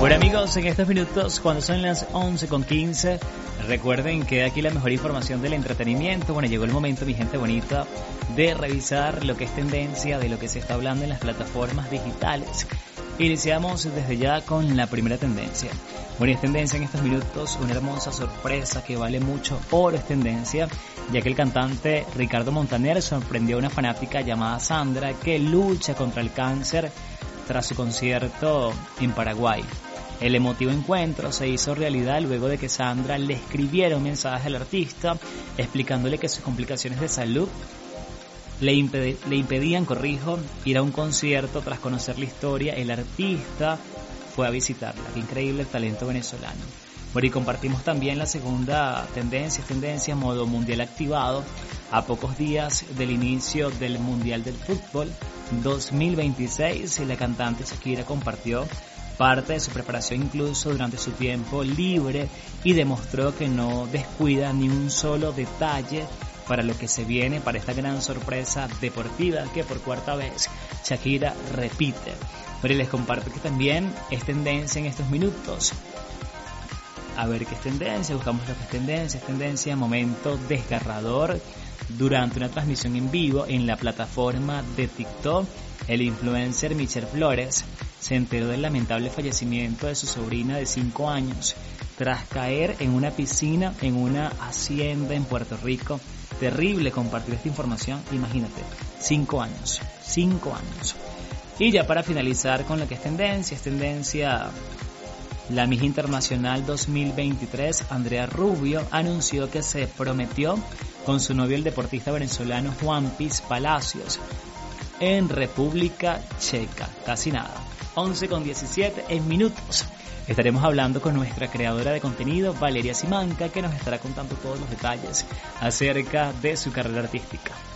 Bueno amigos, en estos minutos, cuando son las 11:15, recuerden que aquí la mejor información del entretenimiento. Bueno, llegó el momento, mi gente bonita, de revisar lo que es tendencia, de lo que se está hablando en las plataformas digitales. Iniciamos desde ya con la primera tendencia. Bueno, es tendencia en estos minutos, una hermosa sorpresa que vale mucho oro, es tendencia, ya que el cantante Ricardo Montaner sorprendió a una fanática llamada Sandra que lucha contra el cáncer tras su concierto en Paraguay. El emotivo encuentro se hizo realidad luego de que Sandra le escribiera un mensaje al artista explicándole que sus complicaciones de salud le impedían, ir a un concierto. Tras conocer la historia, el artista fue a visitarla. Qué increíble el talento venezolano. Bueno, y compartimos también la segunda tendencia modo mundial activado. A pocos días del inicio del Mundial del Fútbol 2026, la cantante Shakira compartió parte de su preparación incluso durante su tiempo libre y demostró que no descuida ni un solo detalle para lo que se viene, para esta gran sorpresa deportiva que por cuarta vez Shakira repite. Pero les comparto que también es tendencia en estos minutos. A ver qué es tendencia, buscamos lo que es tendencia, momento desgarrador. Durante una transmisión en vivo en la plataforma de TikTok, el influencer Michelle Flores se enteró del lamentable fallecimiento de su sobrina de 5 años tras caer en una piscina en una hacienda en Puerto Rico. Terrible compartir esta información, imagínate, 5 años. Y ya para finalizar con lo que es tendencia, la Miss Internacional 2023, Andrea Rubio, anunció que se prometió con su novio el deportista venezolano Juan Piz Palacios en República Checa. Casi nada. 11:17 en minutos. Estaremos hablando con nuestra creadora de contenido, Valeria Simanca, que nos estará contando todos los detalles acerca de su carrera artística.